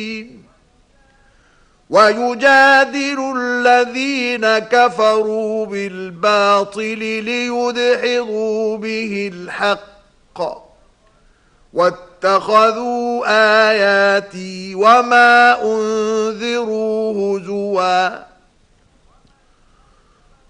ويجادل الذين كفروا بالباطل ليدحضوا به الحق واتخذوا آياتي وما أنذروا هزوا